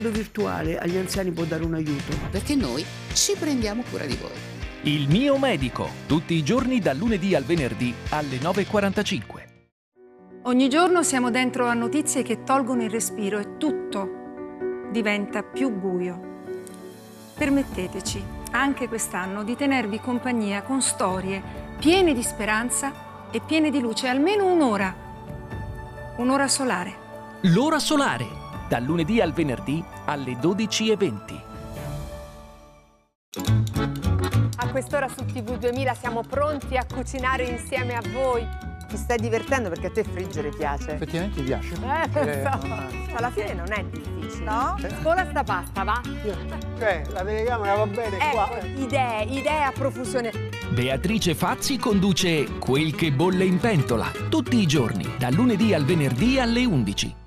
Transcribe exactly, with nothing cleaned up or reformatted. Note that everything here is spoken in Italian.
virtuale agli anziani può dare un aiuto. Perché noi ci prendiamo cura di voi. Il mio medico, tutti i giorni dal lunedì al venerdì alle nove e quarantacinque. Ogni giorno siamo dentro a notizie che tolgono il respiro e tutto diventa più buio. Permetteteci, anche quest'anno, di tenervi compagnia con storie piene di speranza e piene di luce, almeno un'ora. Un'ora solare. L'ora solare, dal lunedì al venerdì alle dodici e venti. A quest'ora su T V duemila siamo pronti a cucinare insieme a voi. Ti stai divertendo perché a te friggere piace. Effettivamente piace. Eh, lo Eh, so. no, Alla fine non è difficile. No? Scola sta pasta, va? Cioè, la telecamera va bene qua. Ecco, idee, idee a profusione. Beatrice Fazzi conduce Quel che bolle in pentola, tutti i giorni, dal lunedì al venerdì alle undici.